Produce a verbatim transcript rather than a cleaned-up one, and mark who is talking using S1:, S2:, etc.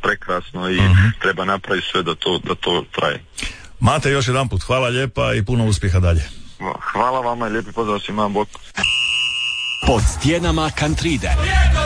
S1: prekrasno i
S2: uh-huh.
S1: treba napraviti sve da to, da to traje.
S2: Mate, još jedan put hvala lijepa i puno uspjeha dalje.
S1: Hvala vama i lijepi pozdrav svima, bok.
S3: Pod stijenama Kantride.